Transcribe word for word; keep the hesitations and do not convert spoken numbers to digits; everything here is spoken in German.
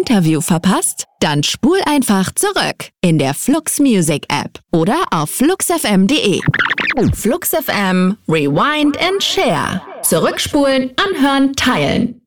Interview verpasst? Dann spul einfach zurück in der Flux Music App oder auf flux f m punkt de. Flux F M, Rewind and Share. Zurückspulen, anhören, teilen.